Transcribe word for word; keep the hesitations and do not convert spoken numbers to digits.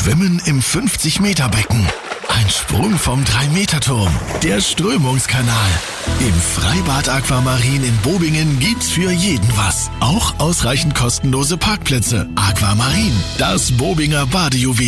Schwimmen im fünfzig-Meter-Becken. Ein Sprung vom drei Meter Turm. Der Strömungskanal. Im Freibad Aquamarin in Bobingen gibt's für jeden was. Auch ausreichend kostenlose Parkplätze. Aquamarin, das Bobinger Badejuwel.